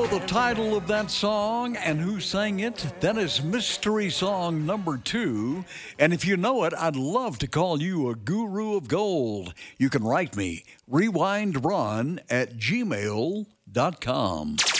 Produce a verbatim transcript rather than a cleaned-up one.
know the title of that song and who sang it? That is mystery song number two. And if you know it, I'd love to call you a guru of gold. You can write me, rewindron at gmail dot com.